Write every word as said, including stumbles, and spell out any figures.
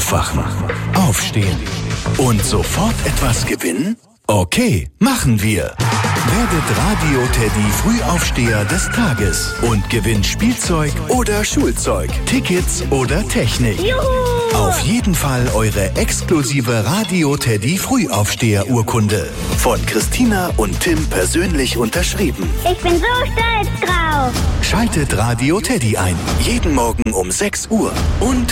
Aufwachen, aufstehen und sofort etwas gewinnen? Okay, machen wir. Werdet Radio Teddy Frühaufsteher des Tages und gewinnt Spielzeug oder Schulzeug, Tickets oder Technik. Juhu! Auf jeden Fall eure exklusive Radio Teddy Frühaufsteher-Urkunde. Von Christina und Tim persönlich unterschrieben. Ich bin so stolz drauf. Schaltet Radio Teddy ein. Jeden Morgen um sechs Uhr. Und